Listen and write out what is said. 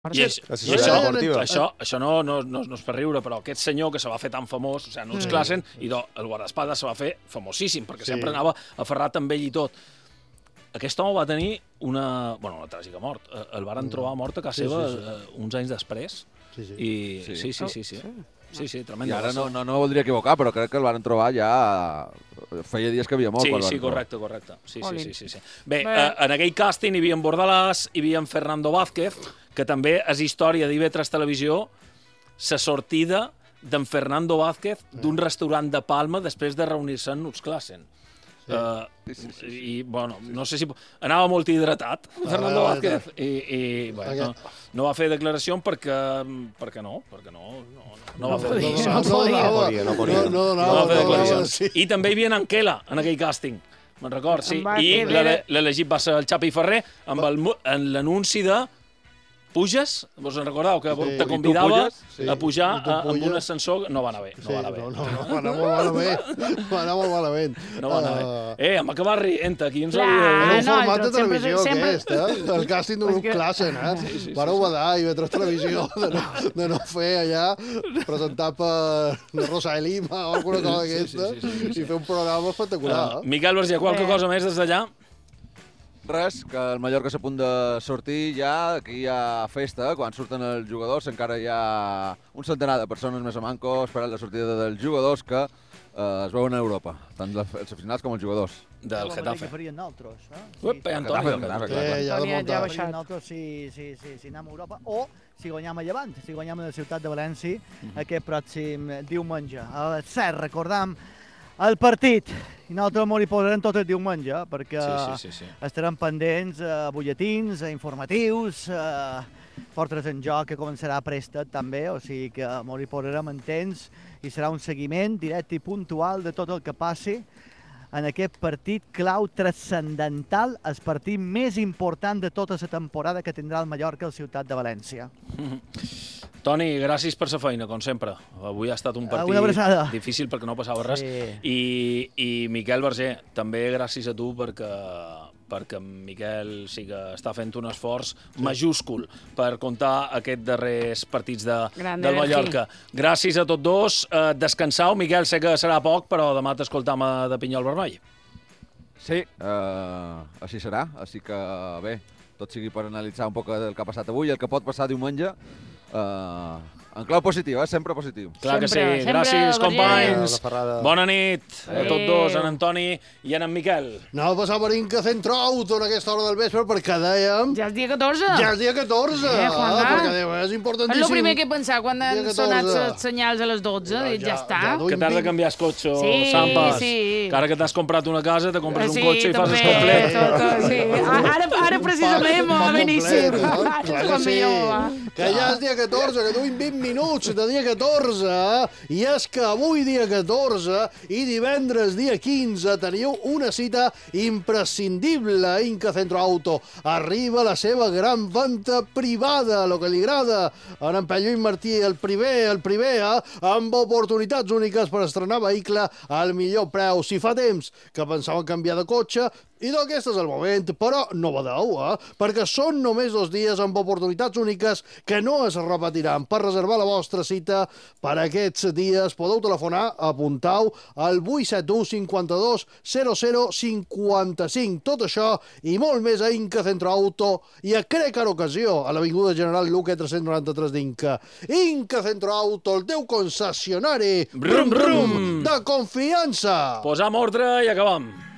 Això no és per riure, però aquest senyor que se va fer tan famós, o sigui, no ens classen, i el guardaespades se va fer famosíssim, perquè sempre anava aferrat amb ell i tot. Aquest home va tenir una tràgica mort. El varen trobar mort a casa seva uns anys després. Sí, tremenda. I ara no voldria equivocar, però crec que el varen trobar ja... Feia dies que havia mort. Sí, correcte. Sí. Bé, en aquell càsting hi havia en Bordalàs, hi havia en Fernando Vázquez, que també és història d'IV3 Televisió, la sortida d'en Fernando Vázquez d'un restaurant de Palma després de reunir-se en Nuts Classen. I, bueno, no sé si... Anava molt hidratat, Fernando Vázquez, i no va fer declaració perquè no va fer declaració. I també hi havia en Anquela, en aquell càsting, me'n record, sí. I l'elegit va ser el Xapi Ferrer amb l'anunci de Puges, vos en recordeu, que te convidava a pujar amb un ascensor? No va anar bé. No, va anar molt malament. Hem acabat rient aquí. En un format de televisió aquest, el càsting d'un Classen, Vareu badar i veure televisió de no fer allà, presentar per la Rosa de Lima o alguna cosa d'aquesta i fer un programa espectacular. Miquel Vergé, qualque cosa més des d'allà? Res, que el Mallorca és a punt de sortir ja, aquí hi ha festa, quan surten els jugadors encara hi ha un centenar de persones més a manco esperant la sortida dels jugadors que es veuen a Europa, tant els aficionats com els jugadors. Del Getafe. Que farien nosaltres, si anem a Europa, o si guanyam a Llevant, si guanyam a la ciutat de València aquest pròxim diumenge. Cert, recordam el partit, i nosaltres m'ho hi posarem tot el diumenge, perquè estarem pendents a butlletins, a informatius, fortres en joc que començarà a préstec també, o sigui que m'ho hi posarem en temps i serà un seguiment directe i puntual de tot el que passi en aquest partit clau transcendental, el partit més important de tota la temporada que tindrà el Mallorca a la ciutat de València. Toni, gràcies per la feina, com sempre. Avui ha estat un partit difícil perquè no passava res. I Miquel Vergé, també gràcies a tu perquè Miquel sí que està fent un esforç majúscul per comptar aquests darrers partits del Mallorca. Gràcies a tots dos. Descansau. Miquel, sé que serà poc, però demà t'escoltam de Pinyol Vermell. Sí, així serà. Així que, bé, tot sigui per analitzar un poc el que ha passat avui, el que pot passar diumenge, en clau positiu, sempre positiu. Clar que sí. Gràcies, companys. Bona nit a tots dos, en Antoni i en Miquel. Anava a passar per Inca Centro Auto en aquesta hora del vespre perquè dèiem... Ja és dia 14. Ja és dia 14. Perquè dèiem, és importantíssim. És el primer que he pensat quan han sonat els senyals a les 12. Ja està. Que t'has de canviar el cotxe, Sampas. Que ara que t'has comprat una casa, te compres un cotxe i fas el complet. Ara precisament m'ho va venir que ja és dia 14, que duim 20 minuts de dia 14, i és que avui dia 14 i divendres dia 15 teniu una cita imprescindible a Inca Centro Auto. Arriba la seva gran venda privada, el que li agrada a en Pep Lluís Martí, el primer, amb oportunitats úniques per estrenar vehicle al millor preu. Si fa temps que pensaven canviar de cotxe, i d'aquest és el moment, però no badeu, perquè són només 2 dies amb oportunitats úniques que no es repetiran. Per reservar la vostra cita per aquests dies podeu telefonar, apuntau al 871 52 00 55. Tot això i molt més a Inca Centro Auto i a Crecar Ocasió, a l'Avinguda General Luque 393 d'Inca. Inca Centro Auto, el teu concessionari de confiança. Posam ordre i acabam.